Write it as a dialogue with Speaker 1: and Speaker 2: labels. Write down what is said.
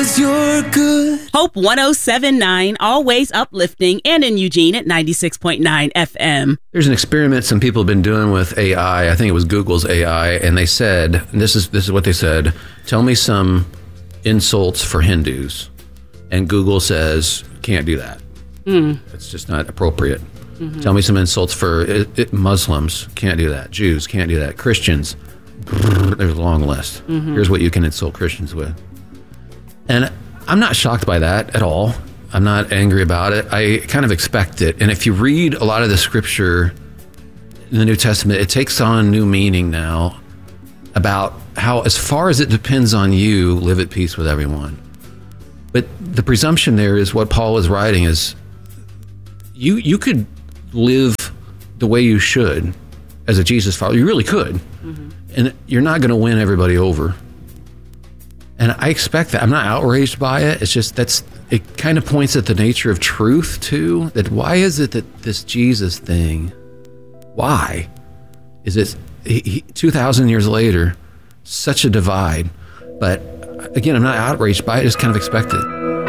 Speaker 1: 'cause you're good.
Speaker 2: Hope 107.9, always uplifting, and in Eugene at 96.9 FM.
Speaker 3: There's an experiment some people have been doing with AI. I think it was Google's AI, and they said, and this is what they said, tell me some insults for Hindus. And Google says, can't do that. It's just not appropriate. Mm-hmm. Tell me some insults for Muslims. Can't do that. Jews. Can't do that. Christians. There's a long list. Mm-hmm. Here's what you can insult Christians with. And I'm not shocked by that at all. I'm not angry about it. I kind of expect it. And if you read a lot of the scripture in the New Testament, it takes on new meaning now about how, as far as it depends on you, live at peace with everyone. But the presumption there is what Paul is writing is you could live the way you should as a Jesus follower. You really could. Mm-hmm. And you're not going to win everybody over. And I expect that. I'm not outraged by it. It's just it kind of points at the nature of truth too. That why is it that this Jesus thing, why is it 2,000 years later, such a divide? But again, I'm not outraged by it. I just kind of expect it.